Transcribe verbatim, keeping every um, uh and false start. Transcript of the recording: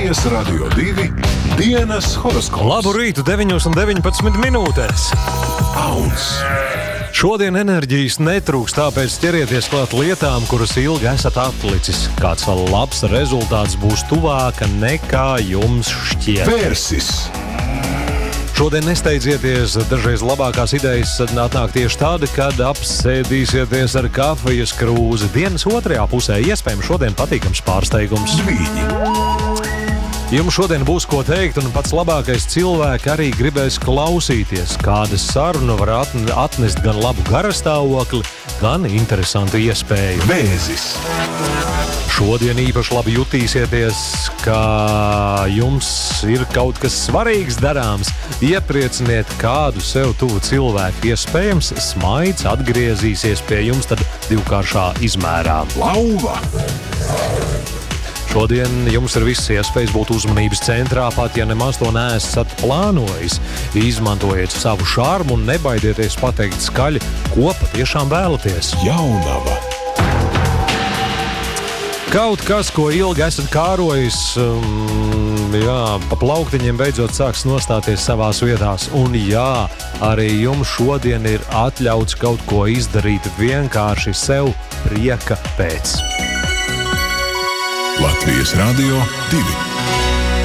Latvijas Radio divi dienas horoskops. Labu rītu, deviņos un deviņpadsmit minūtēs. Auns. Šodien enerģijas netrūks, tāpēc ķerieties klāt lietām, kuras ilgi esat atlicis. Kāds labs rezultāts būs tuvāka nekā jums šķiet. Vērsis. Šodien nesteidzieties, dažreiz labākās idejas atnāk tieši tāda, kad apsēdīsieties ar kafijas krūzi. Dienas otrajā pusē iespējams šodien patīkams pārsteigums. Zvīņi. Jums šodien būs ko teikt, un pats labākais cilvēks arī gribēs klausīties. Kāda saruna var atnest gan labu garastāvokli, gan interesantu iespēju. Vēzis. Šodien īpaši labi jutīsieties, ka jums ir kaut kas svarīgs darāms. Ieprieciniet kādu sev tuvu cilvēku. Iespējams, smaids atgriezīsies pie jums tad divkāršā izmērā. Lauva. Šodien jums ir visas iespējas būt uzmanības centrā, pat ja nemaz to neesat plānojis. Izmantojiet savu šarmu un nebaidieties pateikt skaļi, ko patiešām vēlaties. Jaunava. Kaut kas, ko ilgi esat kārojis, um, jā, pa plauktiņiem beidzot sāks nostāties savās vietās. Un jā, arī jums šodien ir atļauts kaut ko izdarīt vienkārši sev prieka pēc. Latvijas Radio divi.